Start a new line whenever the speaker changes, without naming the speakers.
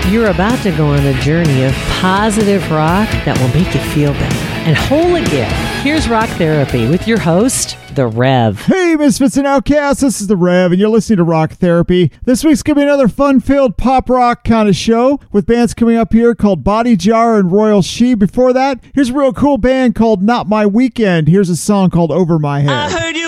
You're about to go on a journey of positive rock that will make you feel better and whole again. Here's Rock Therapy with your host, The Rev.
Hey, Misfits and Outcasts, this is The Rev, and you're listening to Rock Therapy. This week's going to be another fun-filled pop rock kind of show with bands coming up here called Body Jar and Royal She. Before that, here's a real cool band called Not My Weekend. Here's a song called Over My Head.
I heard you